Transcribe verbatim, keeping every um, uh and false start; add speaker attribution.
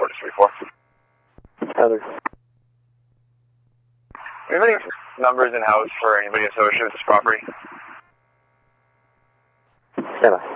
Speaker 1: four two three four.
Speaker 2: Heather.
Speaker 1: Do you have any numbers in-house for anybody associated with this property?
Speaker 2: Stand by.